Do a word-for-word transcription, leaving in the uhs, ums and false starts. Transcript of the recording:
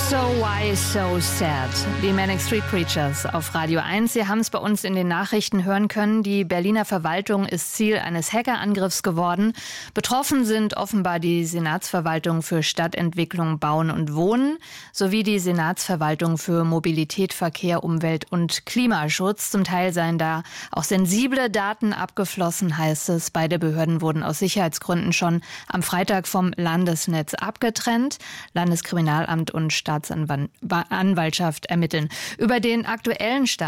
So Why So Sad? Die Manic Street Preachers auf Radio eins. Sie haben es bei uns in den Nachrichten hören können. Die Berliner Verwaltung ist Ziel eines Hackerangriffs geworden. Betroffen sind offenbar die Senatsverwaltung für Stadtentwicklung, Bauen und Wohnen sowie die Senatsverwaltung für Mobilität, Verkehr, Umwelt und Klimaschutz. Zum Teil seien da auch sensible Daten abgeflossen, heißt es. Beide Behörden wurden aus Sicherheitsgründen schon am Freitag vom Landesnetz abgetrennt. Landeskriminalamt und Staatsanwaltschaft ermitteln. Über den aktuellen Stand